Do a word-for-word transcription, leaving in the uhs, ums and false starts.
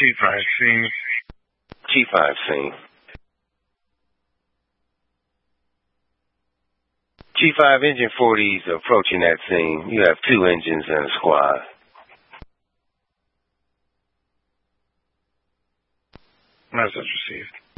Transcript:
G five scene. G five scene. G five Engine forties approaching that scene. You have two engines and a squad. Message received.